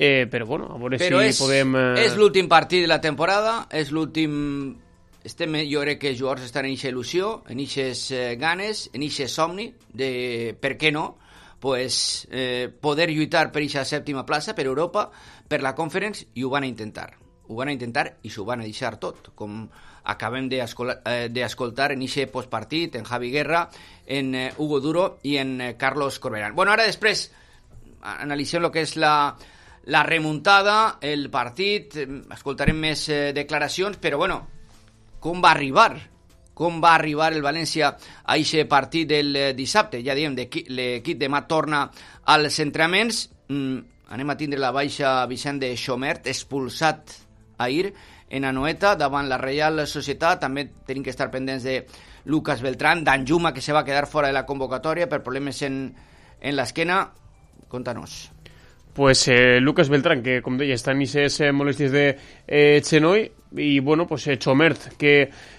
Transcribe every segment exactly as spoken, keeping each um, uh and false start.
eh, però bueno, a veure però si és, podem... Eh... és l'últim partit de la temporada, és l'últim... Estem, jo crec que els jugadors estan en eixa il·lusió, en eixes eh, ganes, en eixe somni de, per què no, pues, eh, poder lluitar per eixa sèptima plaça, per Europa, per la Conference, i ho van a intentar. Ho van a intentar i s'ho van a deixar tot, com acabem d'escoltar en eixe postpartit, en Javi Guerra, en eh, Hugo Duro i en eh, Carlos Corberán. Bueno, ara després analitzem el que és la, la remuntada, el partit, escoltarem més eh, declaracions, però bueno, com va arribar? Com va arribar el València a aquest partit del eh, dissabte? Ja diem, l'equip demà torna als entrenaments. Mm, anem a tindre la baixa Vicent de Chomert, expulsat ahir en Anoeta davant la Real Societat. També tenim que estar pendents de Lucas Beltrán, Danjuma, que se va quedar fora de la convocatòria per problemes en, en l'esquena. Contanos. Pues eh, Lucas Beltrán, que com deia està en aquestes eh, molèsties de eh, genoll, i bueno, pues eh, Chomert, que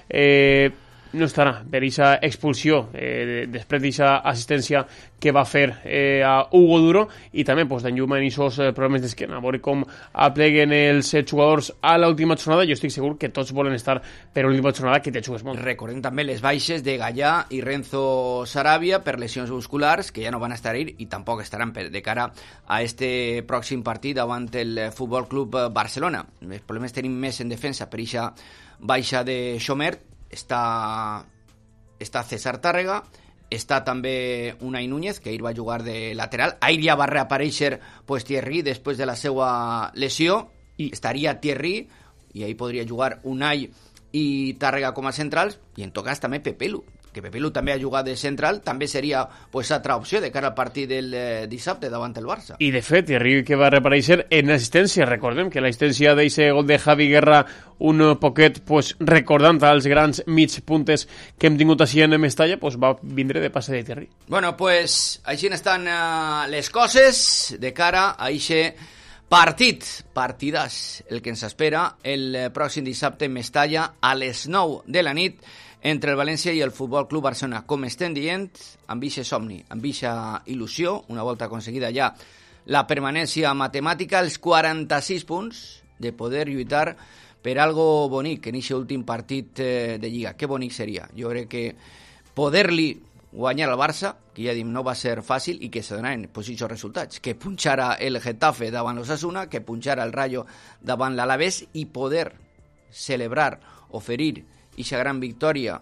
eh, no estarà per aquesta expulsió eh, després d'aquesta assistència que va fer eh, a Hugo Duro, i també pues, Danjuma en aquests eh, problemes d'esquena. A veure com apleguen els eh, jugadors a l'última jornada. Jo estic segur que tots volen estar per l'última jornada, que te jugues molt. Recordem també les baixes de Gallà i Renzo Sarabia per lesions musculars, que ja no van estar ahir i tampoc estaran per, de cara a este pròxim partit davant el Futbol Club Barcelona. Els problemes tenim més en defensa per aquesta baixa de Chomert. Està, està César Tàrrega, està també Unai Núñez, que ahir va jugar de lateral. Ahir ja va reaparèixer pues, Thierry després de la seva lesió, i estaria Thierry, i ahir podria jugar Unai i Tàrrega com a centrals, i en tot cas també Pepelu, que Pepelu també ha jugat de central, també seria pues, altra opció de cara al partit del eh, dissabte davant el Barça. I de fet, Thierry, que va reaparèixer en assistència. Recordem que l'assistència d'aquest gol de Javi Guerra, un poquet pues, recordant els grans mig puntes que hem tingut així en Mestalla, pues, va vindre de passe de Thierry. Bueno, pues així estan uh, les coses de cara a aquest partit, partidàs, el que ens espera el pròxim dissabte en Mestalla a les nou de la nit, entre el València i el Futbol Club Barcelona. Com estem dient, amb eixe somni, amb eixa il·lusió, una volta aconseguida ja la permanència matemàtica, els quaranta-sis punts de poder lluitar per algo bonic en aquest últim partit eh, de Lliga. Que bonic seria. Jo crec que poder-li guanyar al Barça, que ja dim no va ser fàcil, i que se donaven aquests resultats, que punxara el Getafe davant l'Osasuna, que punxara el Rayo davant l'Alavés, i poder celebrar, oferir eixa gran victòria,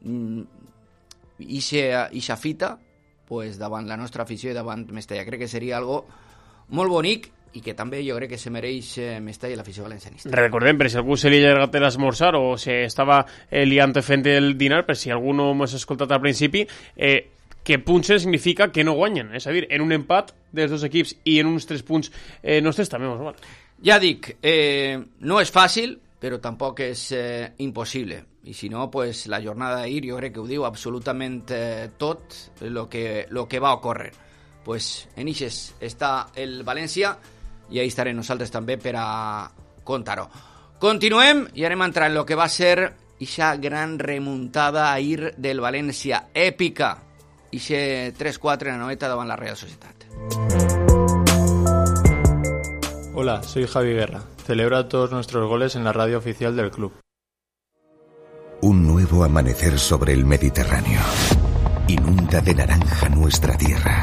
eixa fita, pues, davant la nostra afició i davant Mestalla. Crec que seria algo molt bonic i que també jo crec que se mereix Mestalla i l'afició valencianista. Recordem, per si algú se li ha allargat l'esmorzar o si estava eh, liant fent el dinar, per si algú no m'ha escoltat al principi, eh, que punxen significa que no guanyen. És a dir, en un empat dels dos equips i en uns tres punts eh, nostres també mos val. Ja dic, eh, no és fàcil, però tampoc és eh, impossible. I si no, pues, la jornada d'ahir jo crec que ho diu absolutament eh, tot el que, lo que va ocórrer. Pues, en ixes està el València i ahí estarem nosaltres també per a contar-ho. Continuem i anem a entrar en lo que va ser ixa gran remuntada ahir del València, èpica, ixe tres quatre en Anoeta davant la Real Societat. Hola, soy Javi Guerra. Celebra todos nuestros goles en la radio oficial del club. Un nuevo amanecer sobre el Mediterráneo. Inunda de naranja nuestra tierra.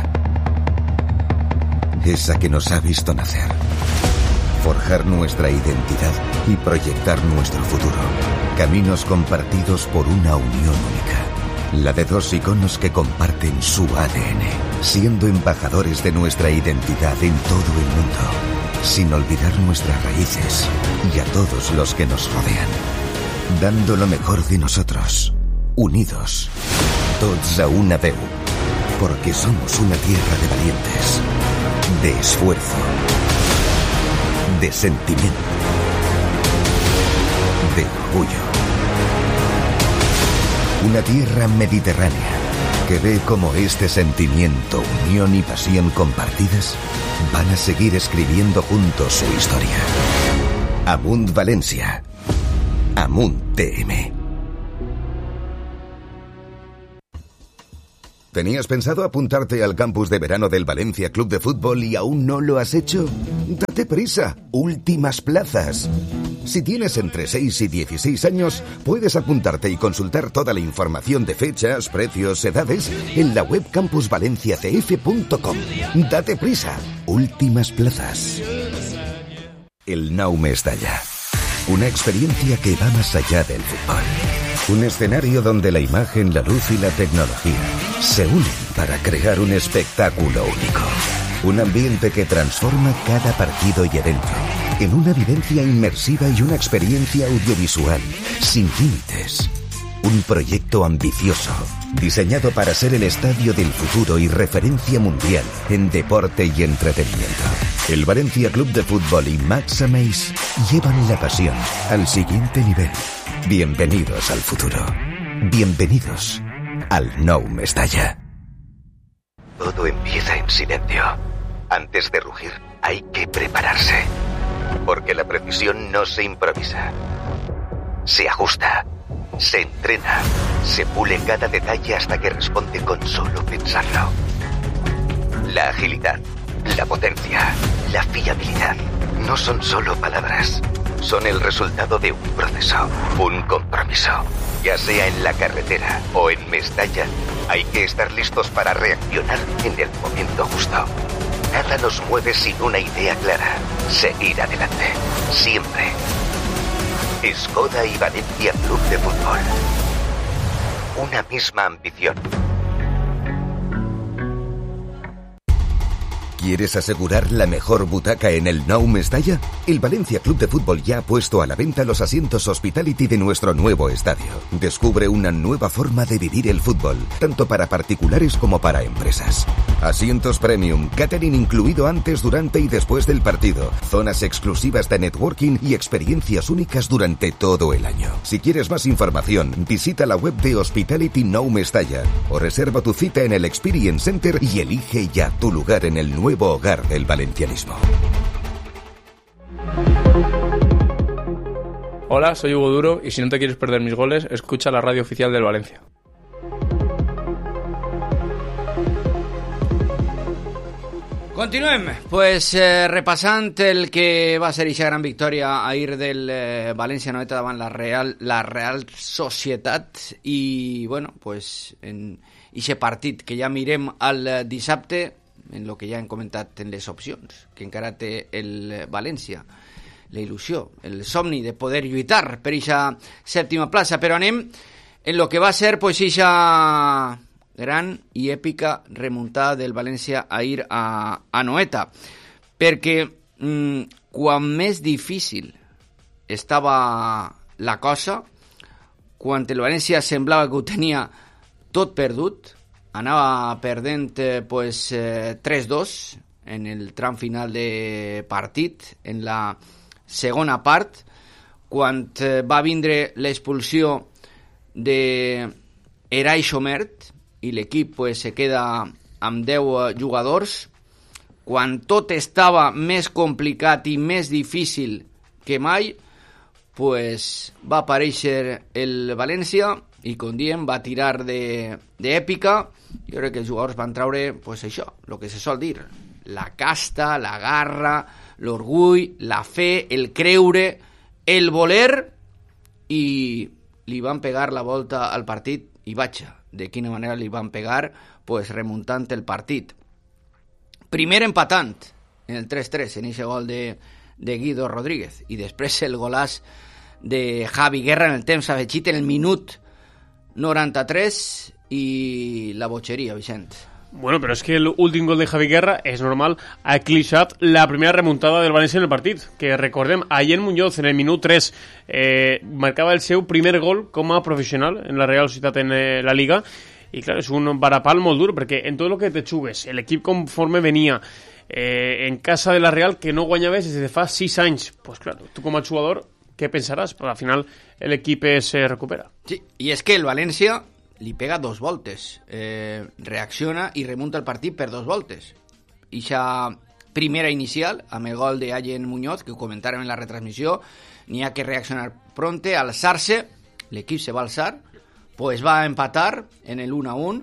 Esa que nos ha visto nacer. Forjar nuestra identidad y proyectar nuestro futuro. Caminos compartidos por una unión única. La de dos iconos que comparten su A D N. Siendo embajadores de nuestra identidad en todo el mundo. Sin olvidar nuestras raíces y a todos los que nos rodean. Dando lo mejor de nosotros, unidos, tots a una veu, porque somos una tierra de valientes, de esfuerzo, de sentimiento, de orgullo. Una tierra mediterránea que ve cómo este sentimiento, unión y pasión compartidas van a seguir escribiendo juntos su historia. Amunt Valencia. Amunt T M. ¿Tenías pensado apuntarte al campus de verano del Valencia Club de Fútbol y aún no lo has hecho? ¡Date prisa! Últimas plazas. Si tienes entre seis y dieciséis años, puedes apuntarte y consultar toda la información de fechas, precios, edades en la web campus valencia c f punto com. ¡Date prisa! Últimas plazas. El Nou Mestalla. Una experiencia que va más allá del fútbol. Un escenario donde la imagen, la luz y la tecnología se unen para crear un espectáculo único. Un ambiente que transforma cada partido y evento en una vivencia inmersiva y una experiencia audiovisual sin límites. Un proyecto ambicioso, diseñado para ser el estadio del futuro y referencia mundial en deporte y entretenimiento. El Valencia Club de Fútbol y Max Ameis llevan la pasión al siguiente nivel. Bienvenidos al futuro. Bienvenidos al Nou Mestalla. Todo empieza en silencio. Antes de rugir, hay que prepararse. Porque la precisión no se improvisa. Se ajusta, se entrena, se pule cada detalle hasta que responde con solo pensarlo. La agilidad, la potencia, la fiabilidad no son solo palabras. Son el resultado de un proceso, un compromiso. Ya sea en la carretera o en Mestalla, hay que estar listos para reaccionar en el momento justo. Nada nos mueve sin una idea clara. Seguir adelante. Siempre. Skoda y Valencia Club de Fútbol. Una misma ambición. ¿Quieres asegurar la mejor butaca en el Nou Mestalla? El Valencia Club de Fútbol ya ha puesto a la venta los asientos Hospitality de nuestro nuevo estadio. Descubre una nueva forma de vivir el fútbol, tanto para particulares como para empresas. Asientos premium, catering incluido antes, durante y después del partido, zonas exclusivas de networking y experiencias únicas durante todo el año. Si quieres más información, visita la web de Hospitality Nou Mestalla o reserva tu cita en el Experience Center y elige ya tu lugar en el nuevo hogar del valencianismo. Hola, soy Hugo Duro y si no te quieres perder mis goles, escucha la radio oficial del Valencia. Continuem, pues eh, repassant el que va ser aquesta gran victòria ahir del eh, València Noeta davant la Real, la Real Societat i, bueno, pues en aquest partit que ja mirem al dissabte, en lo que ja hem comentat en les opcions, que encara té el València, la il·lusió, el somni de poder lluitar per aquesta sèptima plaça, però anem en lo que va ser pues aquesta gran i èpica remuntada del València ahir a, a Noeta, perquè mmm, quan més difícil estava la cosa, quan el València semblava que ho tenia tot perdut, anava perdent eh, pues, eh, tres dos en el tram final de partit, en la segona part, quan eh, va vindre l'expulsió de Eray Chomert, i l'equip pues, se queda amb deu jugadors, quan tot estava més complicat i més difícil que mai, pues, va aparèixer el València i, com diem, va tirar d'èpica. Jo crec que els jugadors van treure pues, això, el que se sol dir, la casta, la garra, l'orgull, la fe, el creure, el voler, i li van pegar la volta al partit i vaja, de quina manera li van pegar, pues remuntant el partit. Primer empatant en el tres tres, en aquest gol de, de Guido Rodríguez, i després el golàs de Javi Guerra en el temps afegit en el minut noranta-tres i la botxeria, Vicent. Bueno, pero es que el último gol de Javi Guerra, es normal, ha eclipsat la primera remuntada del València en el partit, que recordem, Ayen Muñoz en el minut tres eh, marcava el seu primer gol com a professional en la Real Societat en eh, la Liga, i clar, és un varapal molt dur, perquè en tot el que te xugues, l'equip conforme venia eh, en casa de la Real, que no guanyaves des de fa sis anys, pues clar, tu com a jugador, què pensaràs? Però al final l'equip se recupera. Sí, i és que el València li pega dos voltes, eh, reacciona i remunta el partit per dos voltes. Ixa primera inicial, amb el gol de Ayen Muñoz, que ho comentàrem en la retransmissió, n'hi ha que reaccionar pronte, alçar-se, l'equip se va alçar, pues va empatar en el uno a uno,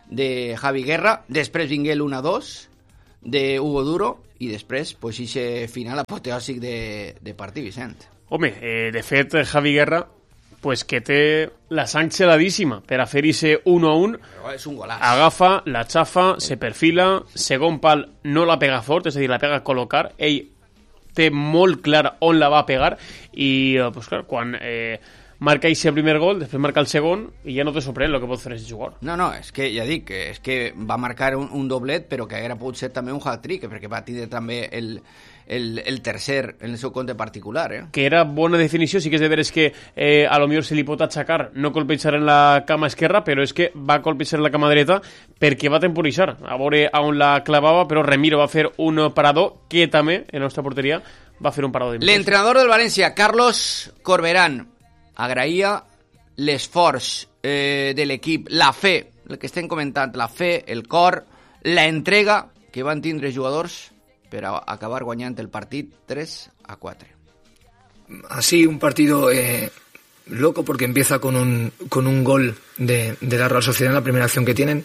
de Javi Guerra, després vingué l'u a dos de Hugo Duro i després, pues, ixe final apoteòsic de, de partit, Vicent. Home, eh, de fet, Javi Guerra pues que té la sang geladíssima per a fer ese uno a uno. Però és un golaç. Agafa, la xafa, se perfila, segon pal no la pega fort, és a dir, la pega a col·locar. Ell té molt clar on la va pegar i, pues clar, quan eh, marca ese primer gol, després marca el segon i ja no te sorprèn el que pot fer aquest jugador. No, no, és que ja dic, és que va marcar un, un doblet, però que haguera pogut ser també un hat-trick, perquè va tindre també el, el, el tercer en el seu compte particular, eh? Que era bona definició, sí que és de veres que eh, a lo millor se li pot aixacar no colpejar en la cama esquerra, però és que va colpejar en la cama dreta perquè va temporitzar, a veure on la clavava, però Remiro va fer un parador que també, en la nostra porteria, va fer un parador. L'entrenador del València, Carlos Corberán, agraïa l'esforç eh, de l'equip, la fe, el que estem comentant, la fe, el cor, la entrega que van tindre jugadors per a acabar guanyant el partit tres a cuatro. Así un partido eh, loco porque empieza con un, con un gol de, de la Real Sociedad en la primera acción que tienen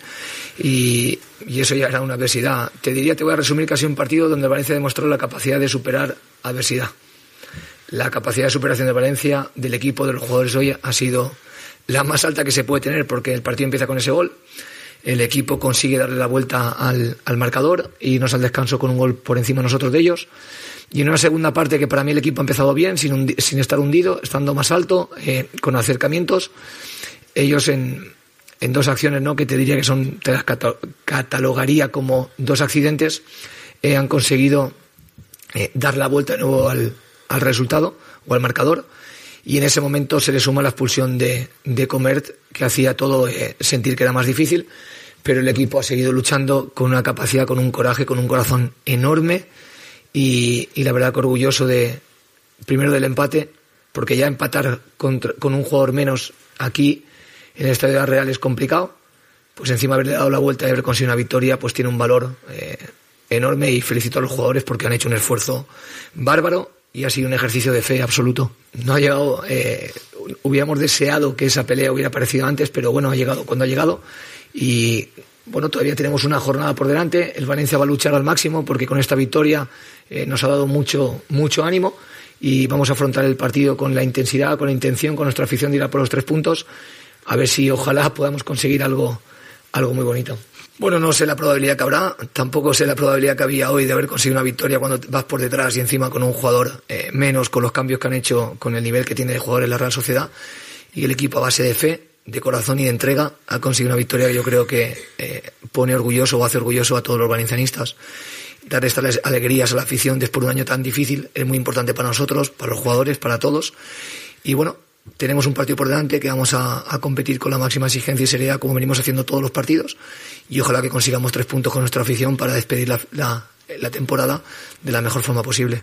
y, y eso ya era una adversidad. Te diría, te voy a resumir casi un partido donde el Valencia demostró la capacidad de superar adversidad. La capacidad de superación de Valencia, del equipo, de los jugadores hoy ha sido la más alta que se puede tener porque el partido empieza con ese gol, el equipo consigue darle la vuelta al, al marcador y irnos al descanso con un gol por encima de nosotros de ellos. Y en una segunda parte que para mí el equipo ha empezado bien, sin, hundi- sin estar hundido, estando más alto, eh, con acercamientos. Ellos en, en dos acciones, ¿no?, que te diría que son, te las cata- catalogaría como dos accidentes, eh, han conseguido eh, dar la vuelta de nuevo al, al resultado o al marcador. Y en ese momento se le suma la expulsión de, de Comert, que hacía todo eh, sentir que era más difícil, pero el equipo ha seguido luchando con una capacidad, con un coraje, con un corazón enorme y, y la verdad que orgulloso de, primero del empate, porque ya empatar contra, con un jugador menos aquí en el Estadio de la Real es complicado, pues encima haberle dado la vuelta y haber conseguido una victoria pues tiene un valor eh, enorme y felicito a los jugadores porque han hecho un esfuerzo bárbaro. Y ha sido un ejercicio de fe absoluto. No ha llegado, eh, hubiéramos deseado que esa pelea hubiera aparecido antes, pero bueno, ha llegado cuando ha llegado. Y bueno, todavía tenemos una jornada por delante. El Valencia va a luchar al máximo porque con esta victoria eh, nos ha dado mucho, mucho ánimo. Y vamos a afrontar el partido con la intensidad, con la intención, con nuestra afición de ir a por los tres puntos. A ver si ojalá podamos conseguir algo, algo muy bonito. Bueno, no sé la probabilidad que habrá, tampoco sé la probabilidad que había hoy de haber conseguido una victoria cuando vas por detrás y encima con un jugador eh, menos, con los cambios que han hecho, con el nivel que tiene de jugadores la Real Sociedad, y el equipo a base de fe, de corazón y de entrega ha conseguido una victoria que yo creo que eh, pone orgulloso o hace orgulloso a todos los valencianistas. Dar estas alegrías a la afición después de un año tan difícil es muy importante para nosotros, para los jugadores, para todos, y bueno, tenemos un partido por delante que vamos a, a competir con la máxima exigencia y seriedad como venimos haciendo todos los partidos y ojalá que consigamos tres puntos con nuestra afición para despedir la, la, la temporada de la mejor forma posible.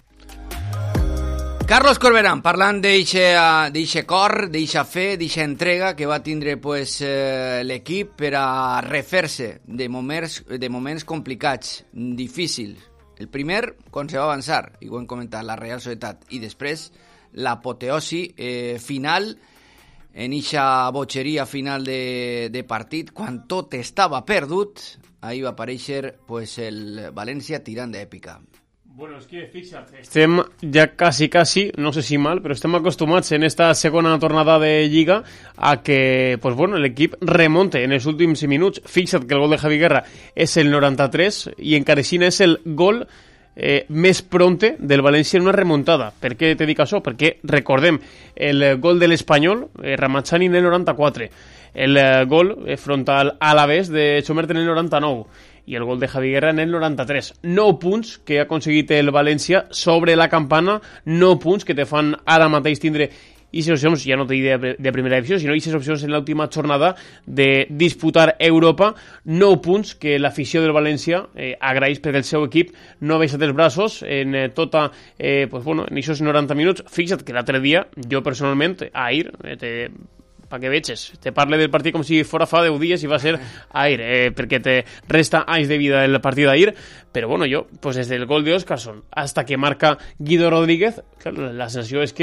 Carlos Corberán, parlant d'eixe cor, d'eixa fe, d'eixa entrega que va tindre pues, eh, l'equip per a refer-se de moments, de moments complicats, difícils. El primer, quan se va avançar, i ho hem comentat, la Real Societat, i després l'apoteosi eh, final en eixa botxeria final de, de partit, quan tot estava perdut, ahí va aparèixer pues, el València tirant d'èpica. Bueno, és que, fixa't, estem ja quasi, quasi, no sé si mal, però estem acostumats en esta segona tornada de Lliga a que, pues bueno, l'equip remonte en els últims minuts. Fixa't que el gol de Javi Guerra és el noranta-tres i encara així és el gol eh, més pronte del València en una remuntada. Per què te dic això? Perquè, recordem, el gol de l'Espanyol, eh, Ramazani en el noranta-quatre, el eh, gol eh, frontal a l'Alavés de Chomert en el noranta-nou, i el gol de Javi Guerra en el noranta-tres. Nou punts que ha aconseguit el València sobre la campana, nou punts que te fan ara mateix tindre aquestes opcions, ja no t'he dit de, de primera divisió, sinó aquestes opcions en l'última jornada de disputar Europa, nou punts que l'afició del València eh, agraeix perquè el seu equip no ha baixat els braços en eh, tota, eh, pues bueno, en aquests noranta minuts. Fixa't que l'altre dia, jo personalment, ahir, eh, te... para que veches, te parle del partit com si fora fa deu dies i va ser ahir, eh, perquè te resta anys de vida el partit d'ahir, però bueno, jo, pues des del gol de Óscarson hasta que marca Guido Rodríguez, claro, la sensació és que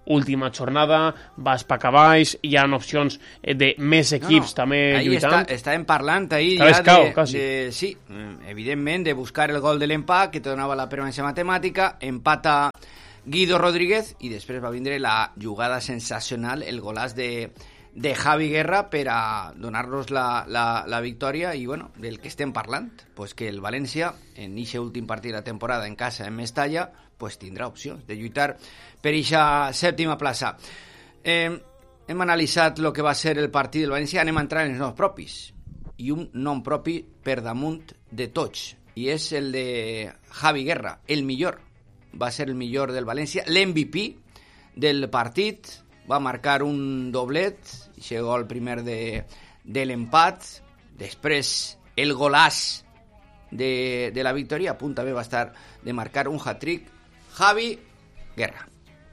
última jornada, vas pa cavalls, hi ha opcions de més equips no, no. també ahí lluitant. Està, estàvem parlant ahir ja escau, de, de, sí, evidentment, de buscar el gol de l'empat, que te donava la permanència matemàtica, empata Guido Rodríguez, i després va vindre la jugada sensacional, el golaç de, de Javi Guerra per a donar-nos la, la, la victòria, i bueno, del que estem parlant, pues que el València, en aquest últim partit de la temporada en casa, en Mestalla, pues tindrà opcions de lluitar per aquesta sèptima plaça. Eh, hem analitzat el que va ser el partit del València, anem a entrar en els noms propis, i un nom propi per damunt de tots, i és el de Javi Guerra, el millor, va ser el millor del València, l'M V P del partit, va marcar un doblet, llegó el primer de, de l'empat, després el golaç de, de la victòria, a punt també va estar de marcar un hat-trick, Javi Guerra.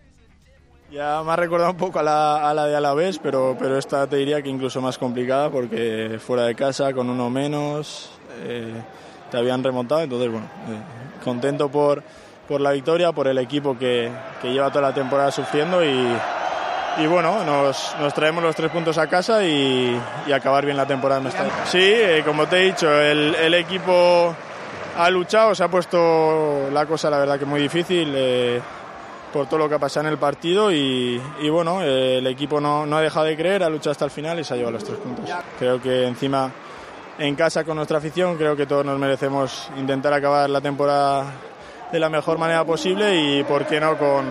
Ya me ha recordado un poco a la, a la de Alavés, pero, pero esta te diría que incluso más complicada, porque fuera de casa, con uno menos, eh, te habían remontado, entonces bueno, eh, contento por, por la victoria, por el equipo que, que lleva toda la temporada sufriendo, y, y bueno, nos, nos traemos los tres puntos a casa y, y acabar bien la temporada en Mestalla. Sí, eh, como te he dicho, el, el equipo ha luchado, se ha puesto la cosa la verdad que muy difícil, eh, por todo lo que ha pasado en el partido, y, y bueno, eh, el equipo no, no ha dejado de creer, ha luchado hasta el final y se ha llevado los tres puntos. Creo que encima en casa con nuestra afición, creo que todos nos merecemos intentar acabar la temporada de la mejor manera posible, y por qué no con,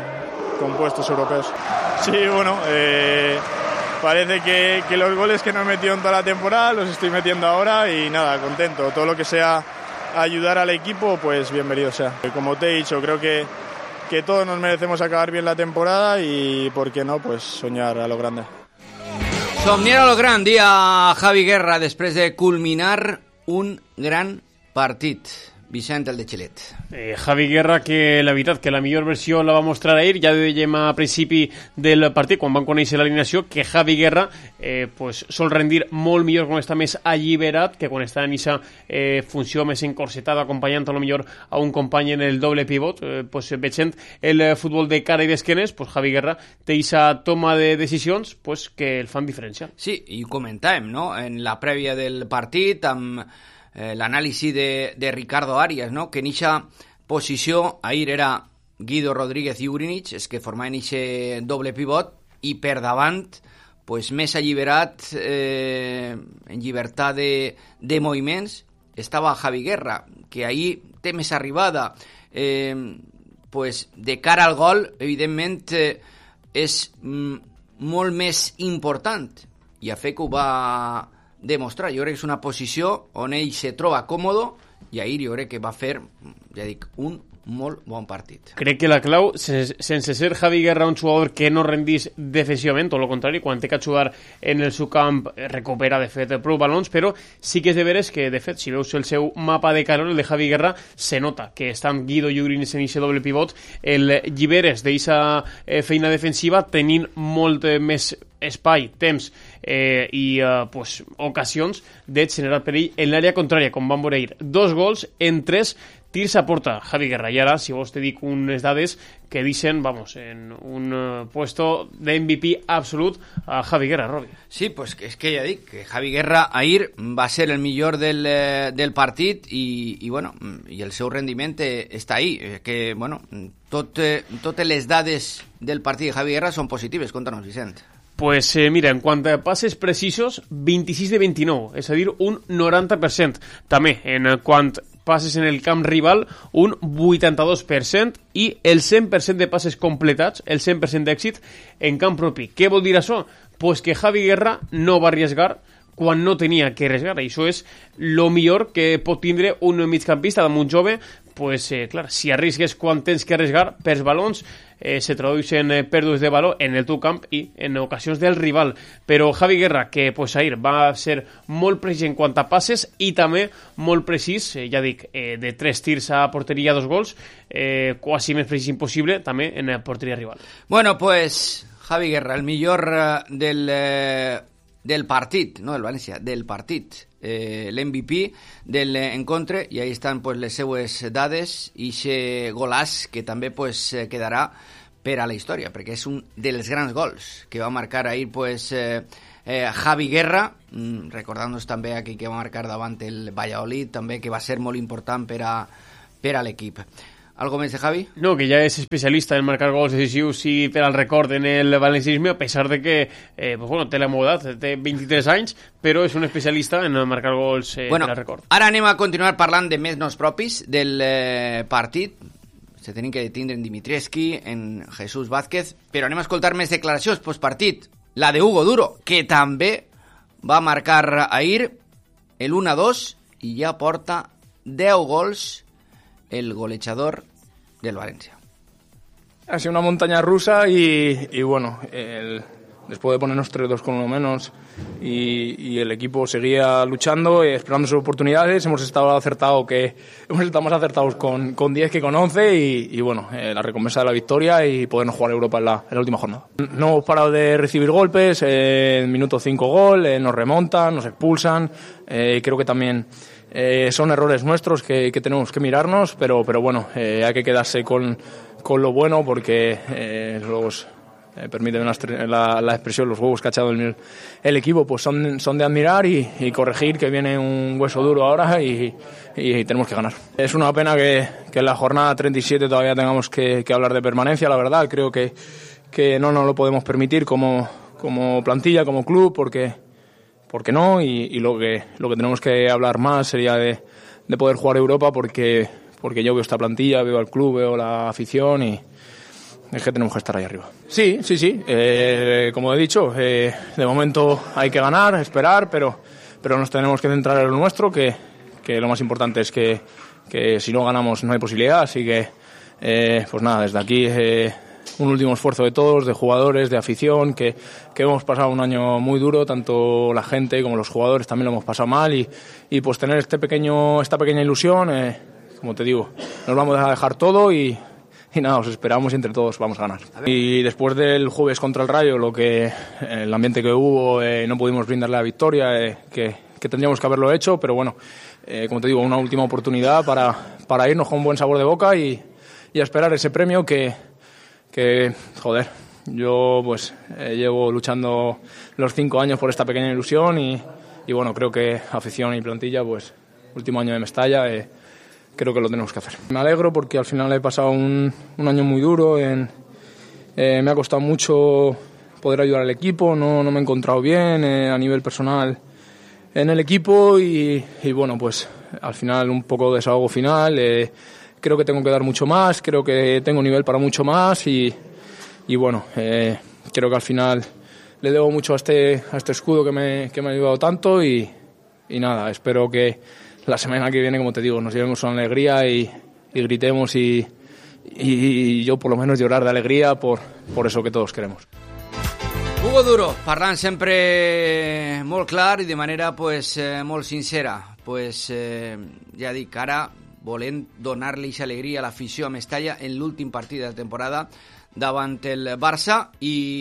con puestos europeos. Sí, bueno, eh, parece que, que los goles que no he metido en toda la temporada los estoy metiendo ahora, y nada, contento. Todo lo que sea ayudar al equipo, pues bienvenido sea. Como te he dicho, creo que, que todos nos merecemos acabar bien la temporada, y por qué no, pues soñar a lo grande. Somniar a lo gran, dia Javi Guerra, després de culminar un gran partit. Vicent, el de Xilet. Eh, Javi Guerra, que la veritat que la millor versió la va mostrar ahir, ja dèiem a principi del partit, quan van conèixer l'alineació, que Javi Guerra eh, pues, sol rendir molt millor quan està més alliberat que quan està en aquesta eh, funció més encorsetada, acompanyant a lo millor a un company en el doble pivot, eh, pues, veient el futbol de cara i d'esquenes, pues, Javi Guerra té aquesta toma de decisions pues, que el fan diferència. Sí, i ho comentàvem, no?, en la prèvia del partit, amb Eh, l'anàlisi de, de Ricardo Arias, no?, que en eixa posició ahir era Guido Rodríguez i Ugrinic, és que formaven eixe doble pivot, i per davant pues, més alliberat, eh, en llibertat de, de moviments, estava Javi Guerra, que ahir té més arribada, eh, pues, de cara al gol, evidentment eh, és mm, molt més important, i a fer que ho va demostrar. Jo crec que és una posició on ell se troba còmode, i ahir jo crec que va fer, ja dic, un molt bon partit. Crec que la clau, sense ser Javi Guerra un jugador que no rendís defensivament, tot el contrari, quan té que jugar en el seu camp recupera de fet prou balons, però sí que és de veres que, de fet, si veus el seu mapa de calor, el de Javi Guerra, se nota que estan Guido i Ugrinic en aquest doble pivot, el lliberes d'aquesta feina defensiva tenint molt més espai, temps eh, i eh, pues, ocasions de generar perill en l'àrea contrària, com van veure ahir. Dos gols en tres tirs a porta, Javi Guerra. I ara, si vos te dic unes dades que deixen, vamos, en un uh, puesto de M V P absolut a Javi Guerra, Robi. Sí, pues és que ja dic que Javi Guerra ahir va ser el millor del, eh, del partit, i, i bueno, i el seu rendiment eh, està ahí, eh, que bueno, tot, eh, totes les dades del partit de Javi Guerra són positives. Contanos, Vicent. Pues eh, mira, en quant a passes precisos, vint-i-sis de vint-i-nou, és a dir, un noranta per cent. També, en quant passes en el camp rival, un vuitanta-dos per cent, i el cent per cent de passes completats, el cent per cent d'èxit en camp propi. Què vol dir això? Pues que Javi Guerra no va arriesgar quan no tenia que arriesgar, i això és el millor que pot tindre un migcampista damunt jove. Pues, eh, clar, si arriesgues quan tens que arriesgar, pels balons eh, se tradueixen eh, pèrdues de valor en el teu camp i en ocasions del rival. Però Javi Guerra, que pues, ahir va ser molt precís en quant a passes, i també molt precís, eh, ja dic, eh, de tres tirs a porteria, dos gols, eh, quasi més precís impossible, també en la porteria rival. Bueno, pues Javi Guerra, el millor eh, del... Eh... del partit, no del València, del partit, eh, l'M V P de l'encontre, i ahí estan pues, les seues dades, i aquest golaç que també pues, quedarà per a la història, perquè és un dels grans gols que va marcar ahir pues, eh, eh, Javi Guerra, mm, recordant-nos també aquí que va marcar davant el Valladolid, també que va ser molt important per a, per a l'equip. ¿Algo més de Javi? No, que ya es especialista en marcar gols decisius i per al record en el valencianisme, a pesar de que eh, pues bueno, té la meva edat, té vint-i-tres anys, però és un especialista en marcar gols eh, bueno, per al record. Ara anem a continuar parlant de més nos propis del eh, partit. Se tenim que detindre en Dimitrievski, en Jesús Vázquez, però anem a escoltar més declaracions postpartit. La de Hugo Duro, que també va marcar ahir el u a dos i ja porta deu gols el golejador del Valencia. Ha sido una montaña rusa y, y bueno, el, después de ponernos tres dos con uno menos y, y el equipo seguía luchando y esperando sus oportunidades, hemos estado acertado que hemos estado más acertados con, con diez que con once y, y bueno, eh, la recompensa de la victoria y podernos jugar a Europa en la, en la última jornada. No hemos parado de recibir golpes, eh, en minuto cinco gol, eh, nos remontan, nos expulsan, eh, creo que también Eh, son errores nuestros que, que tenemos que mirarnos, pero, pero bueno, eh, hay que quedarse con, con lo bueno porque eh, los, eh, permíteme la, la, la expresión, los huevos que ha echado el, el equipo pues son, son de admirar y, y corregir, que viene un hueso duro ahora y, y tenemos que ganar. Es una pena que, que en la jornada treinta y siete todavía tengamos que, que hablar de permanencia, la verdad, creo que, que no nos lo podemos permitir como, como plantilla, como club, porque porque no, y, y lo que lo que tenemos que hablar más sería de, de poder jugar Europa porque porque yo veo esta plantilla, veo al club, veo la afición y es que tenemos que estar ahí arriba. Sí, sí, sí, eh, como he dicho, eh, de momento hay que ganar, esperar, pero pero nos tenemos que centrar en lo nuestro, que, que lo más importante es que, que si no ganamos no hay posibilidad, así que eh, pues nada, desde aquí eh, un último esfuerzo de todos, de jugadores, de afición, que, que hemos pasado un año muy duro, tanto la gente como los jugadores también lo hemos pasado mal y, y pues tener este pequeño, esta pequeña ilusión, eh, como te digo, nos vamos a dejar todo y, y nada, os esperamos y entre todos vamos a ganar. Y después del jueves contra el Rayo, lo que el ambiente que hubo, eh, no pudimos brindarle la victoria, eh, que, que tendríamos que haberlo hecho, pero bueno, eh, como te digo, una última oportunidad para, para irnos con un buen sabor de boca y, y a esperar ese premio que que, joder, yo pues eh, llevo luchando los cinco años por esta pequeña ilusión y, y bueno, creo que afición y plantilla, pues último año de Mestalla, eh, creo que lo tenemos que hacer. Me alegro porque al final he pasado un, un año muy duro, en, eh, me ha costado mucho poder ayudar al equipo, no, no me he encontrado bien eh, a nivel personal en el equipo y, y bueno, pues al final un poco de desahogo final, eh, creo que tengo que dar mucho más, creo que tengo nivel para mucho más y, y bueno, eh, creo que al final le debo mucho a este, a este escudo que me, que me ha ayudado tanto y, y nada, espero que la semana que viene, como te digo, nos llevemos una alegría y, y gritemos y, y, y yo por lo menos llorar de alegría por, por eso que todos queremos. Hugo Duro, parlant sempre molt clar i de manera pues, eh, molt sincera. Pues, eh, ja dic, ara volent donar-li aquesta alegria a l'afició a Mestalla en l'últim partit de la temporada davant el Barça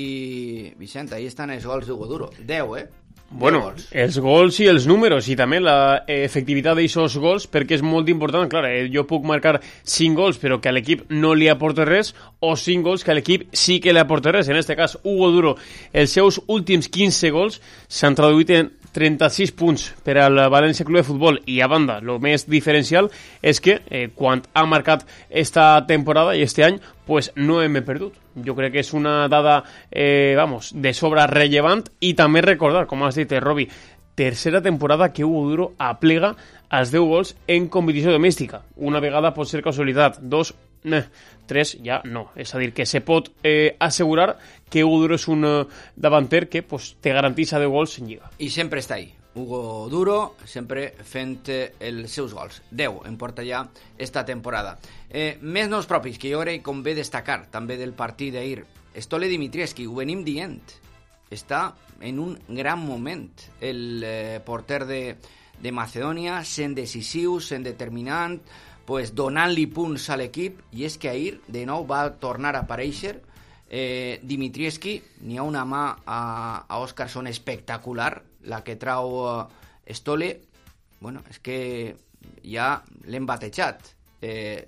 i, Vicent, ahí estan els gols d'Hugo Duro. deu, eh? Bueno, gols. Els gols i els números i també la efectivitat d'aquests gols, perquè és molt important. Clar, eh, jo puc marcar cinc gols però que a l'equip no li aporta res, o cinc gols que a l'equip sí que li aporta res. En aquest cas, Hugo Duro, els seus últims quinze gols s'han traduït en trenta-sis punts per al València Club de Futbol i a banda, el més diferencial és que eh, quan ha marcat esta temporada i este any pues no hem perdut. Jo crec que és una dada eh, vamos, de sobra rellevant i també recordar, com has dit, Robi, tercera temporada que Hugo Duro aplega els deu gols en competició domèstica. Una vegada pot ser casualitat, dos, ne, tres ja no. És a dir, que se pot eh, assegurar que Hugo Duro és un eh, davanter que pues, te garantitza deu gols en Lliga. I sempre està ahí. Hugo Duro, sempre fent els seus gols. deu en porta ja esta temporada. Eh, més noms propis, que jo crec que convé destacar també del partit d'ahir. Stole Dimitrievski, ho venim dient. Està en un gran moment el eh, porter de, de Macedònia, sent decisiu, sent determinant, pues, donant-li punts a l'equip, i és que ahir de nou va tornar a aparèixer eh, Dimitrievski. N'hi ha una mà a, a Óscarson espectacular, la que trau uh, Stole. Bueno, és que ja l'hem batejat. Eh,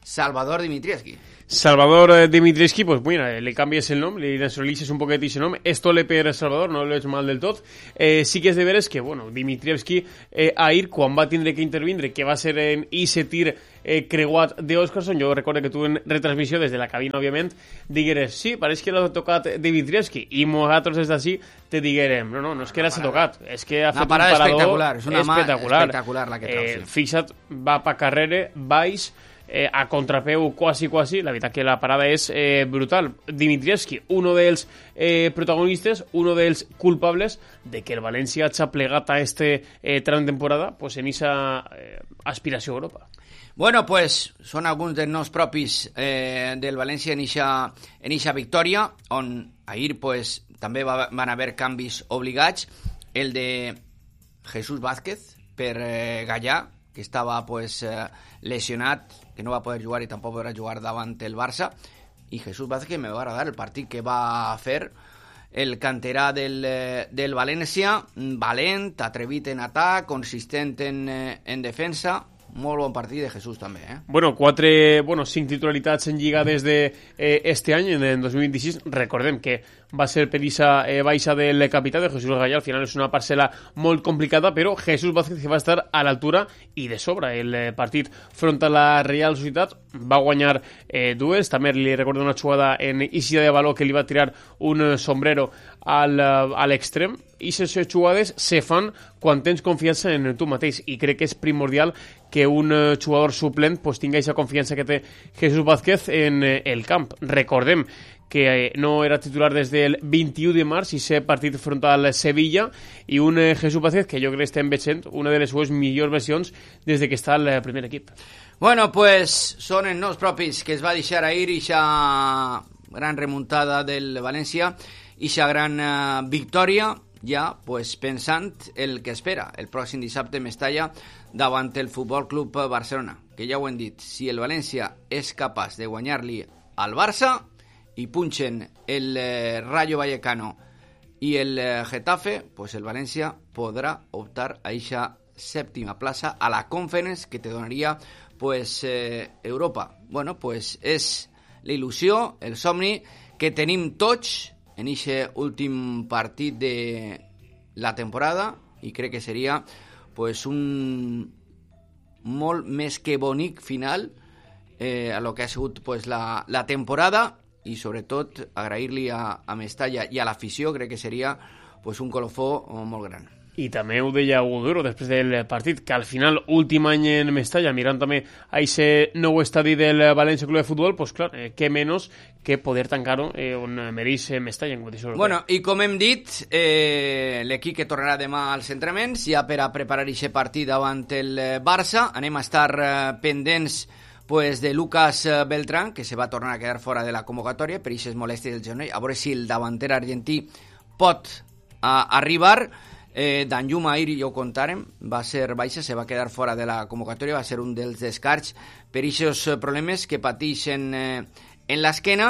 Salvador Dimitrievski. Salvador Dimitrievski, pues bueno, le canvies el nom, li nacionalitzes un poquet aquest nom. Esto le per Salvador, no l'és mal del tot. Eh, sí que és de veres que, bueno, Dimitrievski eh, ahir, quan va tindre que intervindre, que va ser en ese tir eh, creuat d'Oscarson, jo recordo que tu en retransmissió des de la cabina, òbviament, digueres, sí, pareix que l'ha tocat Dimitrievski, i nosaltres des d'ací te diguerem, no, no, no és que l'ha tocat, és que ha fet un parador espectacular, és una espectacular. espectacular la que trau, sí. Eh, fixa't, va pa carrere, baix, Eh, a contrapeu quasi quasi, la veritat que la parada és eh, brutal. Dimitrievski, uno dels eh, protagonistes, uno dels culpables de que el València hagi plegat a este eh, tram temporada pues, en esa eh, aspiració a Europa. Bueno, pues són alguns dels noms propis eh, del València en eixa en eixa victòria, on ahir pues, també va, van haver canvis obligats. El de Jesús Vázquez per eh, Gallà, que estava pues, eh, lesionat, que no va poder jugar i tampoc podrà jugar davant el Barça, i Jesús Vázquez me va agradar el partit que va fer el canterà del, del València, valent, atrevit en atac, consistent en, en defensa. Molt bon partit de Jesús també, eh? Bueno, quatre, bueno, cinc titularitats en Lliga des de eh, este any, en dos mil vint-i-sis. Recordem que va ser per esa eh, baixa del capità de Jesús Gallà. Al final és una parcel·la molt complicada, però Jesús Vázquez va estar a l'altura i de sobre. El eh, partit front a la Real Societat va guanyar eh, dues. També li recordo una jugada en eixida de valor que li va tirar un sombrero al, a l'extrem. I aquestes jugades se fan quan tens confiança en tu mateix, i crec que és primordial que un uh, jugador suplent pues, tingui aquesta confiança que té Jesús Vázquez en eh, el camp. Recordem que eh, no era titular des del vint-i-u de març i ser partit front al Sevilla, i un eh, Jesús Vázquez que jo crec que estem veient una de les seues millors versions des de que està al primer equip. Bueno, pues són els noms propis que es va deixar ahir ixa gran remuntada del València, ixa gran uh, victòria, ja pues, pensant el que espera el pròxim dissabte en Mestalla davant el Futbol Club Barcelona, que ja ho hem dit, si el València és capaç de guanyar-li al Barça i punxen el eh, Rayo Vallecano i el eh, Getafe, pues el València podrà optar a eixa sèptima plaça a la Conference, que te donaria pues, eh, Europa. Bueno, pues és la il·lusió, el somni que tenim tots en aquest últim partit de la temporada, i crec que seria pues, un molt més que bonic final eh, a lo que ha sigut pues, la, la temporada, i sobretot agrair-li a, a Mestalla i a l'afició. Crec que seria pues, un colofó molt gran. I també ho deia Hugo Duro després del partit, que al final, últim any en Mestalla, mirant també a aquest nou estadi del València Club de Futbol, pues clar, eh, què menys que poder tancar-ho eh, on mereix Mestalla en competició europea. Bueno, i com hem dit, eh, l'equip que tornarà demà als entrenaments, ja per a preparar aquest partit davant el Barça. Anem a estar eh, pendents pues, de Lucas Beltrán, que se va tornar a quedar fora de la convocatòria per aquestes molèsties del genoll, a veure si el davanter argentí pot a, arribar. Eh, Danjuma ahir, ja ho contàrem, va ser baixa, se va quedar fora de la convocatòria, va ser un dels descarts per aquests problemes que pateixen eh, en l'esquena.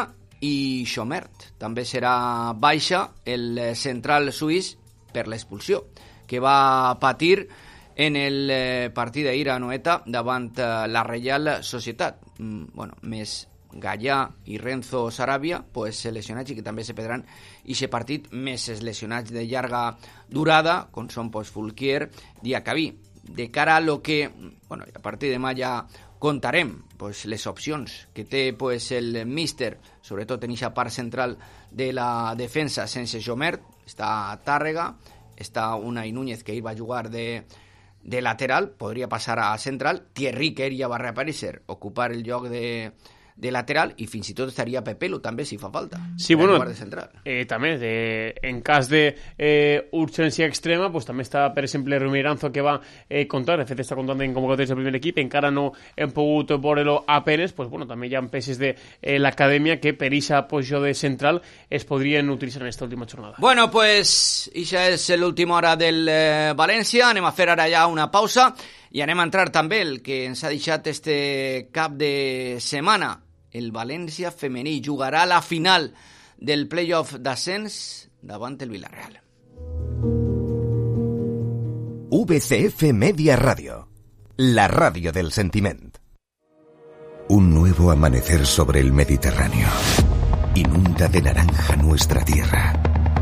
I Chomert també serà baixa, el central suís, per l'expulsió que va patir en el eh, partit d'ahir a Anoeta davant eh, la Real Societat. Mm, bueno, més Gallà i Renzo Sarabia pues, lesionats, i que també se perdran aquest partit, més els lesionats de llarga durada, com són pues, Fulquier, Diacabí. De cara a lo que, bueno, a partir de demà ja contarem pues, les opcions que té pues, el míster, sobretot en aquesta part central de la defensa sense Chomert. Està Tàrrega, està Unai Núñez, que ahir va jugar de, de lateral, podria passar a central. Thierry, que ja va reaparèixer, ocupar el lloc de de lateral, i fins i tot estaria Pepelu també, si fa falta. Sí, bueno, eh, també, de, en cas de eh, urgència extrema, pues, també està, per exemple, Romiranzo, que va eh, comptar, de fet està comptant en convocatòries del primer equip, encara no hem pogut veure-lo apenes, pues, bueno, també hi ha peces de eh, l'acadèmia que per aquesta posició de central es podrien utilitzar en aquesta última jornada. Bueno, pues, això és l'última hora del eh, València. Anem a fer ara ja una pausa i anem a entrar també el que ens ha deixat este cap de setmana. El València femení jugarà la final del playoff d'ascens davant el Villarreal. V C F Media Radio, la ràdio del sentiment. Un nuevo amanecer sobre el Mediterráneo inunda de naranja nuestra tierra,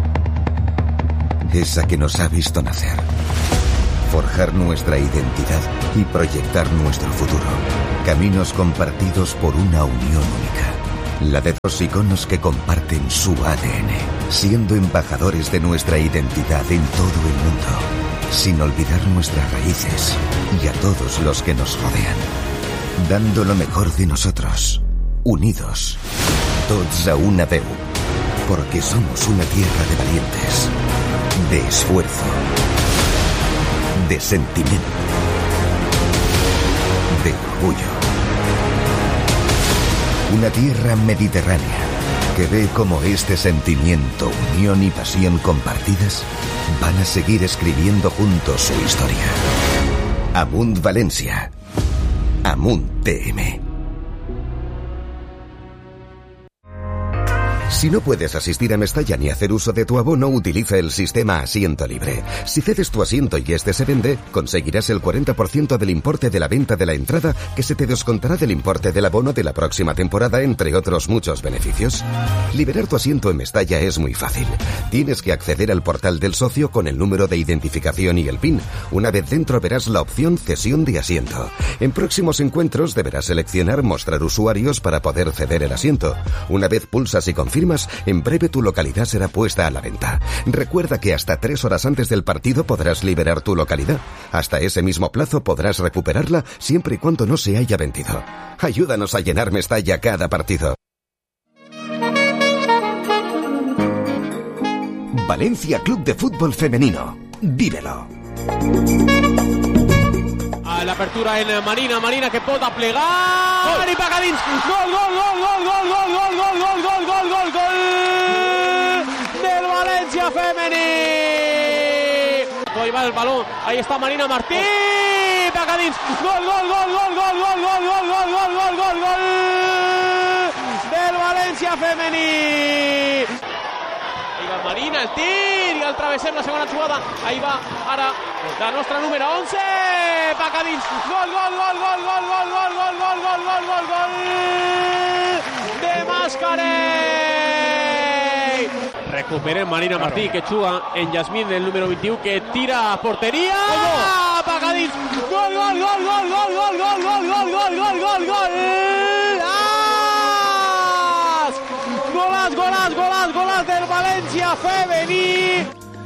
esa que nos ha visto nacer, forjar nuestra identidad y proyectar nuestro futuro. Caminos compartidos por una unión única, la de dos iconos que comparten su A D N, siendo embajadores de nuestra identidad en todo el mundo, sin olvidar nuestras raíces y a todos los que nos rodean, dando lo mejor de nosotros, unidos, tots a una veu, porque somos una tierra de valientes, de esfuerzo, de sentimiento, de orgullo. Una tierra mediterránea que ve cómo este sentimiento, unión y pasión compartidas van a seguir escribiendo juntos su historia. Amunt Valencia. Amunt T M. Si no puedes asistir a Mestalla ni hacer uso de tu abono, utiliza el sistema Asiento Libre. Si cedes tu asiento y este se vende, conseguirás el cuarenta por ciento del importe de la venta de la entrada, que se te descontará del importe del abono de la próxima temporada, entre otros muchos beneficios. Liberar tu asiento en Mestalla es muy fácil. Tienes que acceder al portal del socio con el número de identificación y el P I N. Una vez dentro verás la opción Cesión de asiento. En próximos encuentros deberás seleccionar Mostrar usuarios para poder ceder el asiento. Una vez pulsas y confirmas, en breve tu localidad será puesta a la venta. Recuerda que hasta tres horas antes del partido podrás liberar tu localidad. Hasta ese mismo plazo podrás recuperarla siempre y cuando no se haya vendido. Ayúdanos a llenar Mestalla cada partido. Valencia Club de Fútbol Femenino. Vívelo. A l'apertura en Marina, Marina que pot aplegar, gol! I paga dins, gol, gol, gol, gol, gol, gol, gol, gol, gol, gol, gol, gol, gol del València femení. Ahí va el balón, ahí está Marina Martí, paga dins, gol, gol, gol, gol, gol, gol, gol, gol, gol, gol, gol, gol, gol del València femení. Marina, el tir i el travesser, la segona jugada, ahí va ara la nostra número once, paca dins, gol, gol, gol, gol, gol, gol, gol, gol, gol, gol, gol, gol, gol de Mascarell. Recupera Marina Martí, que juga en Yasmín, el número veintiuno, que tira a porteria, paca dins, gol, gol, gol, gol, gol, gol, gol, gol, gol, gol, gol, gol, gol, Golàs, golàs, golàs, golàs del València femení.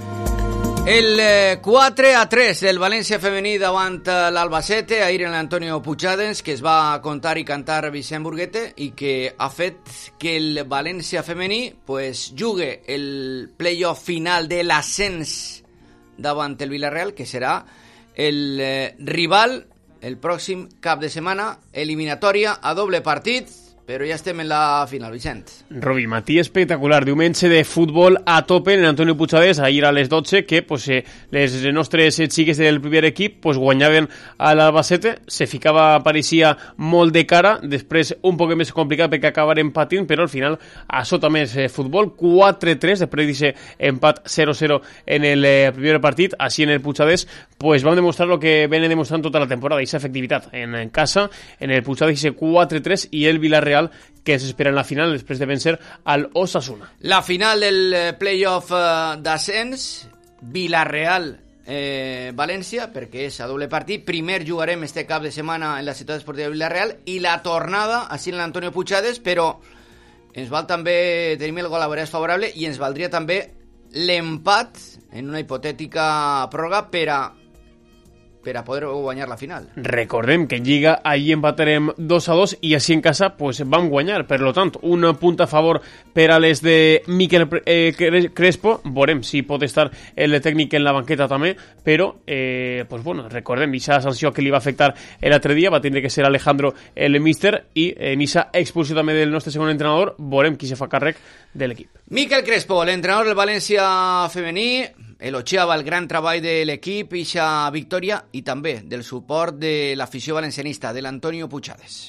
El eh, quatre a tres del València femení davant l'Albacete, ahir en l'Antonio Puigades, que es va contar i cantar Vicent Burguete i que ha fet que el València femení pues, jugue el playoff final de l'ascens davant el Villarreal, que serà el eh, rival el pròxim cap de setmana, eliminatòria a doble partit, però ja estem en la final, Vicent. Robi, matí espectacular, diumenge de futbol a tope en Antonio Puigades, ahir a les dotze, que pues, eh, les nostres xiques del primer equip pues, guanyaven a l'Albacete, se ficava, pareixia molt de cara, després un poc més complicat perquè acabaren patint, però al final a sota més eh, futbol, quatre tres, després d'aquest empat zero zero en el eh, primer partit, així en el Puigades, pues vam demostrar el que venen demostrant tota la temporada, aquesta efectivitat en, en casa, en el Puigades, quatre tres, i el Villarreal que ens espera en la final després de vencer al Osasuna. La final del playoff eh, d'ascens, Villarreal eh, València, perquè és a doble partit. Primer jugarem este cap de setmana en la ciutat esportiva de Villarreal i la tornada així en l'Antonio Puigades, però ens val també, tenim el gol a veure favorable i ens valdria també l'empat en una hipotètica pròrroga per a per a poder guanyar la final. Recordem que en Lliga allí empatarem dos a dos i així en casa pues, vam guanyar. Per lo tant, un punt a favor per a les de Miquel eh, Crespo. Veurem si pot estar el tècnic en la banqueta també, però eh, pues, bueno, recordem, aquesta sanció que li va afectar l'altre dia va tindre que ser Alejandro el míster i en aquesta expulsió també del nostre segon entrenador veurem qui se fa càrrec de l'equip. Miquel Crespo, l'entrenador del València femení, elogiava el gran treball de l'equip i la victòria i també del suport de l'afició valencianista, de l'Antonio Puigades.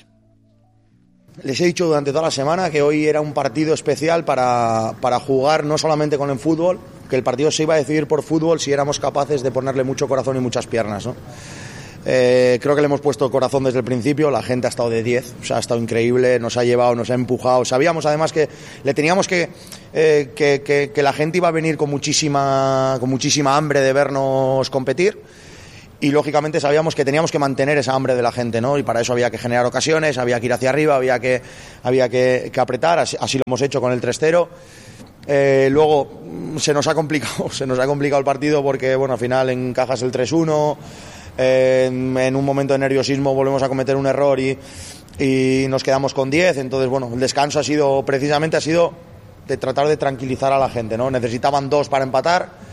Les he dicho durante toda la semana que hoy era un partido especial para, para jugar no solamente con el fútbol, que el partido se iba a decidir por fútbol si éramos capaces de ponerle mucho corazón y muchas piernas, ¿no? Eh, creo que le hemos puesto corazón desde el principio, la gente ha estado de diez, o sea, ha estado increíble, nos ha llevado, nos ha empujado. Sabíamos además que le teníamos que, eh, que, que, que la gente iba a venir con muchísima, con muchísima hambre de vernos competir. Y lógicamente sabíamos que teníamos que mantener esa hambre de la gente, ¿no? Y para eso había que generar ocasiones, había que ir hacia arriba, había que, había que, que apretar, así, así lo hemos hecho con el tres cero. Eh, luego se nos ha complicado, se nos ha complicado el partido porque, bueno, al final encajas el tres uno, eh, en, en un momento de nerviosismo volvemos a cometer un error y, y nos quedamos con diez. Entonces, bueno, el descanso ha sido, precisamente ha sido de tratar de tranquilizar a la gente, ¿no? Necesitaban dos para empatar.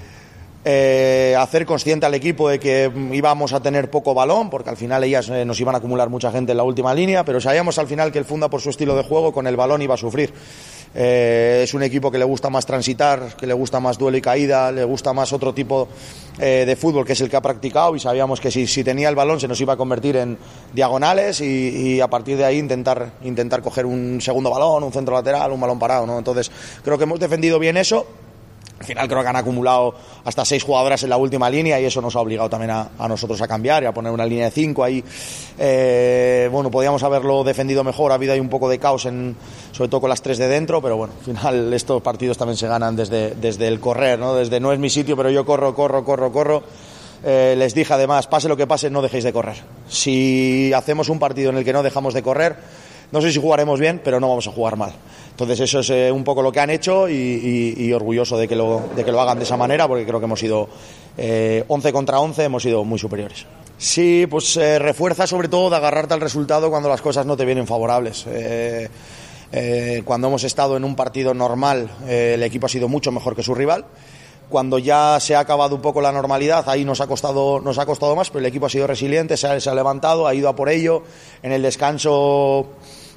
Eh, hacer consciente al equipo de que íbamos a tener poco balón, porque al final ellas eh, nos iban a acumular mucha gente en la última línea, pero sabíamos al final que el Funda, por su estilo de juego, con el balón iba a sufrir. Eh, es un equipo que le gusta más transitar, que le gusta más duelo y caída, le gusta más otro tipo eh, de fútbol, que es el que ha practicado, y sabíamos que si, si tenía el balón se nos iba a convertir en diagonales y, y a partir de ahí intentar, intentar coger un segundo balón, un centro lateral, un balón parado, ¿no? Entonces creo que hemos defendido bien eso. Al final creo que han acumulado hasta seis jugadoras en la última línea y eso nos ha obligado también a, a nosotros a cambiar y a poner una línea de cinco ahí. Eh, bueno, podíamos haberlo defendido mejor, ha habido ahí un poco de caos, en, sobre todo con las tres de dentro, pero bueno, al final estos partidos también se ganan desde, desde el correr, ¿no? Desde no es mi sitio, pero yo corro, corro, corro, corro. Eh, les dije además, pase lo que pase, no dejéis de correr. Si hacemos un partido en el que no dejamos de correr, no sé si jugaremos bien, pero no vamos a jugar mal. Entonces eso es eh, un poco lo que han hecho y, y, y orgulloso de que, lo, de que lo hagan de esa manera, porque creo que hemos sido eh, once contra once, hemos sido muy superiores. Sí, pues eh, refuerza sobre todo de agarrarte al resultado cuando las cosas no te vienen favorables. Eh, eh, cuando hemos estado en un partido normal, eh, el equipo ha sido mucho mejor que su rival. Cuando ya se ha acabado un poco la normalidad, ahí nos ha costado, nos ha costado más, pero el equipo ha sido resiliente, se ha, se ha levantado, ha ido a por ello. En el descanso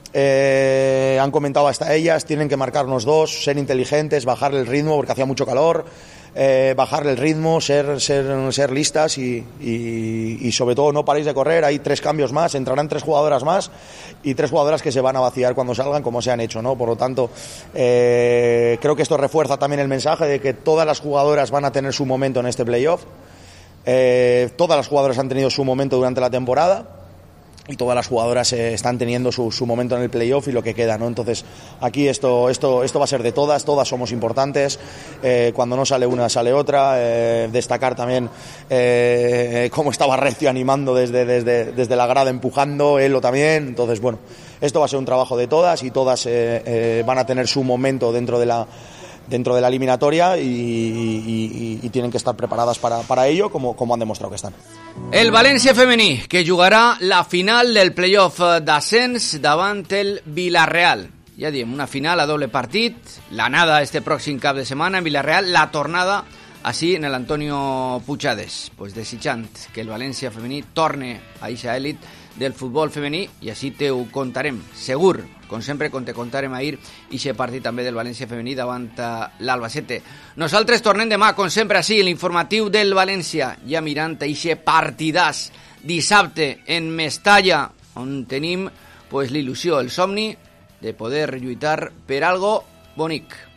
eh, han comentado hasta ellas, tienen que marcarnos dos, ser inteligentes, bajarle el ritmo porque hacía mucho calor, eh, bajarle el ritmo, ser, ser, ser listas y, y, y sobre todo no paréis de correr. Hay tres cambios más, entrarán tres jugadoras más y tres jugadoras que se van a vaciar cuando salgan, como se han hecho, ¿no? Por lo tanto, eh, creo que esto refuerza también el mensaje de que todas las jugadoras van a tener su momento en este playoff. Eh, todas las jugadoras han tenido su momento durante la temporada y todas las jugadoras eh, están teniendo su, su momento en el playoff y lo que queda, ¿no? Entonces aquí esto, esto, esto va a ser de todas, todas somos importantes, eh, cuando no sale una sale otra. Eh, destacar también eh, cómo estaba Recio animando desde, desde, desde la grada, empujando, Elo también. Entonces bueno, esto va a ser un trabajo de todas y todas eh, eh, van a tener su momento dentro de la dentro de la eliminatoria y, y, y tienen que estar preparadas para, para ello, como, como han demostrado que están. El València femení, que jugarà la final del playoff d'ascens davant el Villarreal. Ja diem, una final a doble partit, l'anada este pròxim cap de setmana en Villarreal, la tornada així en l'Antonio Puigades. Pues desitjant que el València femení torne a eixa elit del futbol femení i així te ho contarem, segur. Com sempre, com te contarem ahir, ixe partit també del València femení davant l'Albacete. Nosaltres tornem demà, com sempre, així, l'informatiu del València, ja mirant ixe partidàs dissabte en Mestalla, on tenim pues, l'il·lusió, el somni de poder lluitar per algo bonic.